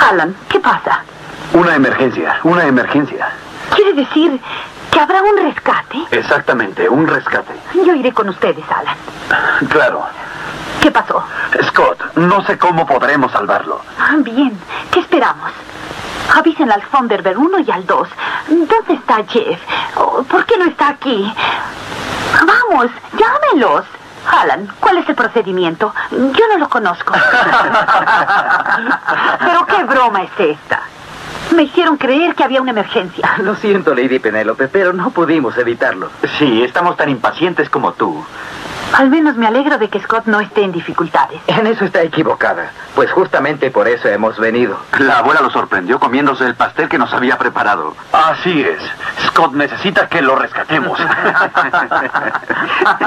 Alan, ¿qué pasa? Una emergencia. ¿Quiere decir que habrá un rescate? Exactamente, un rescate. Yo iré con ustedes, Alan. Claro. ¿Qué pasó? Scott, no sé cómo podremos salvarlo. Bien, ¿qué esperamos? Avisen al Thunderbird 1 y al 2. ¿Dónde está Jeff? ¿Por qué no está aquí? Vamos, llámelos. Alan, ¿cuál es el procedimiento? Yo no lo conozco. ¿Pero qué broma es esta? Me hicieron creer que había una emergencia. Lo siento, Lady Penélope, pero no pudimos evitarlo. Sí, estamos tan impacientes como tú. Al menos me alegro de que Scott no esté en dificultades. En eso está equivocada, pues justamente por eso hemos venido. La abuela lo sorprendió comiéndose el pastel que nos había preparado. Así es. Scott necesita que lo rescatemos.